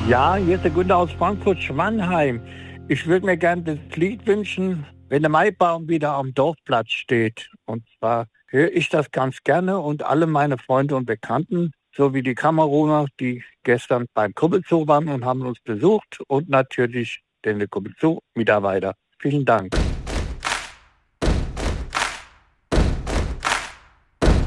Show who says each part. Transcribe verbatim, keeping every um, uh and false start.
Speaker 1: Ja, hier ist der Günther aus Frankfurt-Schmannheim. Ich würde mir gerne das Lied wünschen, wenn der Maibaum wieder am Dorfplatz steht. Und zwar höre ich das ganz gerne und alle meine Freunde und Bekannten, sowie die Kameruner, die gestern beim Kuppelzoo waren und haben uns besucht und natürlich den Kuppelzoo-Mitarbeiter. Vielen Dank.